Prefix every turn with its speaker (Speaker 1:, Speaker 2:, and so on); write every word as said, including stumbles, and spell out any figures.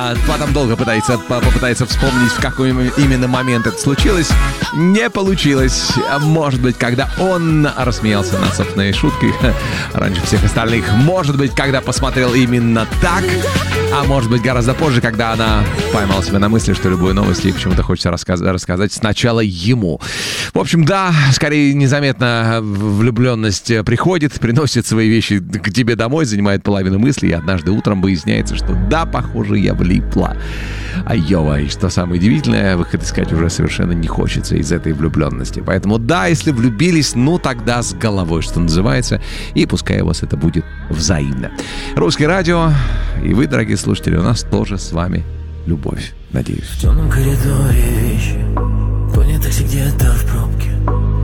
Speaker 1: Потом долго пытается, попытается вспомнить, в какой именно момент это случилось. Не получилось. Может быть, когда он рассмеялся над собственной шуткой раньше всех остальных. Может быть, когда посмотрел именно так. А может быть, гораздо позже, когда она поймала себя на мысли, что любую новость ей почему-то хочется рассказ- рассказать сначала ему. В общем, да, скорее незаметно влюбленность приходит, приносит свои вещи к тебе домой, занимает половину мыслей, и однажды утром выясняется, что да, похоже, я влипла. Айова, и что самое удивительное, выход искать уже совершенно не хочется из этой влюбленности. Поэтому да, если влюбились, ну тогда с головой, что называется, и пускай у вас это будет взаимно. Русское радио, и вы, дорогие слушатели, у нас тоже с вами любовь, надеюсь.
Speaker 2: В темном коридоре вещи, понятых где-то в